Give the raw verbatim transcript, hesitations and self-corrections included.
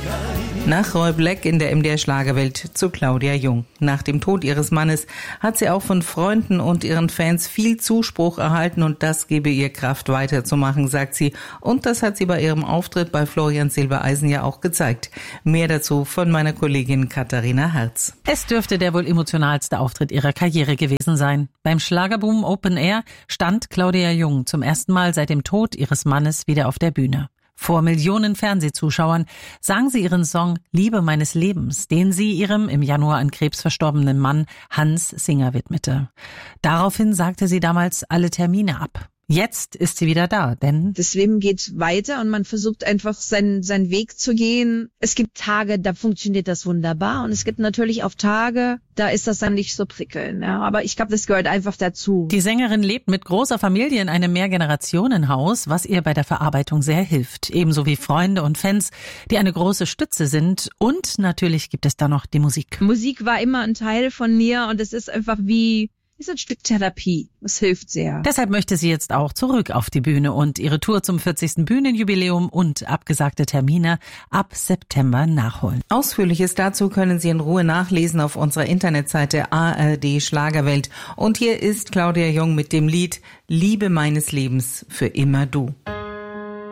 Nach Roy Black in der M D R Schlagerwelt zu Claudia Jung. Nach dem Tod ihres Mannes hat sie auch von Freunden und ihren Fans viel Zuspruch erhalten und das gebe ihr Kraft weiterzumachen, sagt sie. Und das hat sie bei ihrem Auftritt bei Florian Silbereisen ja auch gezeigt. Mehr dazu von meiner Kollegin Katharina Herz. Es dürfte der wohl emotionalste Auftritt ihrer Karriere gewesen sein. Beim Schlagerboom Open Air stand Claudia Jung zum ersten Mal seit dem Tod ihres Mannes wieder auf der Bühne. Vor Millionen Fernsehzuschauern sang sie ihren Song Liebe meines Lebens, den sie ihrem im Januar an Krebs verstorbenen Mann Hans Singer widmete. Daraufhin sagte sie damals alle Termine ab. Jetzt ist sie wieder da, denn das Leben geht weiter und man versucht einfach seinen, seinen Weg zu gehen. Es gibt Tage, da funktioniert das wunderbar und es gibt natürlich auch Tage, da ist das dann nicht so prickelnd. Ja. Aber ich glaube, das gehört einfach dazu. Die Sängerin lebt mit großer Familie in einem Mehrgenerationenhaus, was ihr bei der Verarbeitung sehr hilft. Ebenso wie Freunde und Fans, die eine große Stütze sind. Und natürlich gibt es da noch die Musik. Musik war immer ein Teil von mir und es ist einfach wie... ist ein Stück Therapie. Es hilft sehr. Deshalb möchte sie jetzt auch zurück auf die Bühne und ihre Tour zum vierzigsten Bühnenjubiläum und abgesagte Termine ab September nachholen. Ausführliches dazu können Sie in Ruhe nachlesen auf unserer Internetseite A R D Schlagerwelt. Und hier ist Claudia Jung mit dem Lied Liebe meines Lebens für immer du.